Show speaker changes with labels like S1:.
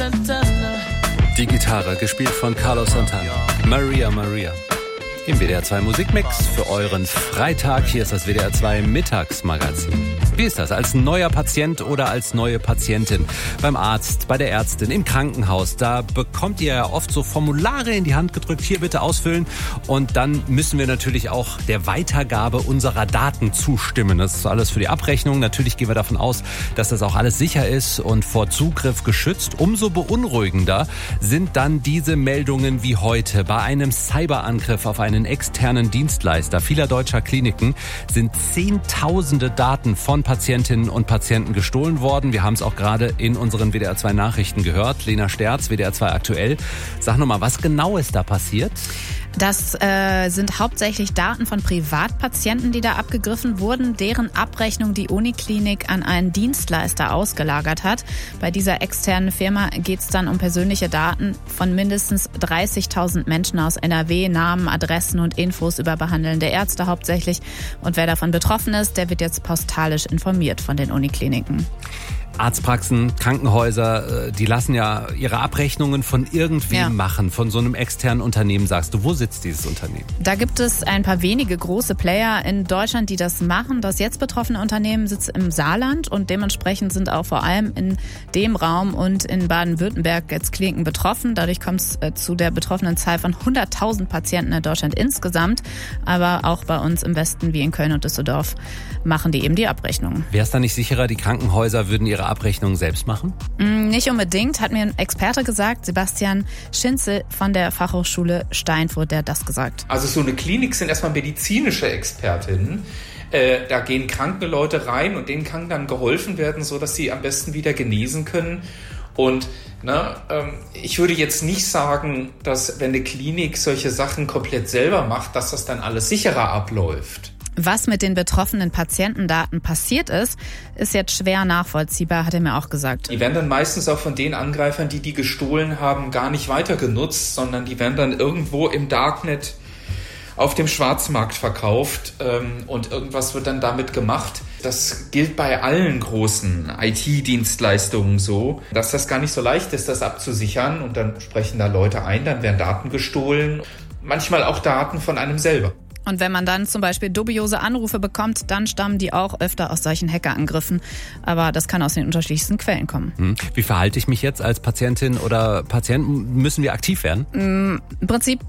S1: Die Gitarre, gespielt von Carlos Santana. Maria, Maria. Im WDR 2 Musikmix für euren Freitag. Hier ist das WDR 2 Mittagsmagazin. Wie ist das als neuer Patient oder als neue Patientin? Beim Arzt, bei der Ärztin, im Krankenhaus, da bekommt ihr ja oft so Formulare in die Hand gedrückt. Hier bitte ausfüllen. Und dann müssen wir natürlich auch der Weitergabe unserer Daten zustimmen. Das ist alles für die Abrechnung. Natürlich gehen wir davon aus, dass das auch alles sicher ist und vor Zugriff geschützt. Umso beunruhigender sind dann diese Meldungen wie heute. Bei einem Cyberangriff auf einen externen Dienstleister vieler deutscher Kliniken sind Zehntausende Daten von Patientinnen und Patienten gestohlen worden. Wir haben es auch gerade in unseren WDR 2 Nachrichten gehört. Lena Sterz, WDR 2 aktuell. Sag nochmal, was genau ist da passiert?
S2: Das sind hauptsächlich Daten von Privatpatienten, die da abgegriffen wurden, deren Abrechnung die Uniklinik an einen Dienstleister ausgelagert hat. Bei dieser externen Firma geht es dann um persönliche Daten von mindestens 30.000 Menschen aus NRW, Namen, Adressen und Infos über behandelnde Ärzte hauptsächlich. Und wer davon betroffen ist, der wird jetzt postalisch informiert von den Unikliniken.
S1: Arztpraxen, Krankenhäuser, die lassen ja ihre Abrechnungen von irgendwem machen, von so einem externen Unternehmen, sagst du. Wo sitzt dieses Unternehmen?
S2: Da gibt es ein paar wenige große Player in Deutschland, die das machen. Das jetzt betroffene Unternehmen sitzt im Saarland und dementsprechend sind auch vor allem in dem Raum und in Baden-Württemberg jetzt Kliniken betroffen. Dadurch kommt es zu der betroffenen Zahl von 100.000 Patienten in Deutschland insgesamt. Aber auch bei uns im Westen wie in Köln und Düsseldorf machen die eben die Abrechnungen.
S1: Wäre es da nicht sicherer, die Krankenhäuser würden ihre Abrechnung selbst machen?
S2: Nicht unbedingt, hat mir ein Experte gesagt, Sebastian Schinzel von der Fachhochschule Steinfurt, der hat das gesagt.
S3: Also so eine Klinik sind erstmal medizinische Expertinnen. Da gehen kranke Leute rein und denen kann dann geholfen werden, sodass sie am besten wieder genesen können. Und ich würde jetzt nicht sagen, dass wenn eine Klinik solche Sachen komplett selber macht, dass das dann alles sicherer abläuft.
S2: Was mit den betroffenen Patientendaten passiert ist jetzt schwer nachvollziehbar, hat er mir auch gesagt.
S3: Die werden dann meistens auch von den Angreifern, die gestohlen haben, gar nicht weiter genutzt, sondern die werden dann irgendwo im Darknet auf dem Schwarzmarkt verkauft und irgendwas wird dann damit gemacht. Das gilt bei allen großen IT-Dienstleistungen so, dass das gar nicht so leicht ist, das abzusichern. Und dann sprechen da Leute ein, dann werden Daten gestohlen, manchmal auch Daten von einem selber.
S2: Und wenn man dann zum Beispiel dubiose Anrufe bekommt, dann stammen die auch öfter aus solchen Hackerangriffen. Aber das kann aus den unterschiedlichsten Quellen kommen.
S1: Wie verhalte ich mich jetzt als Patientin oder Patient? Müssen wir aktiv werden?
S2: Im Prinzip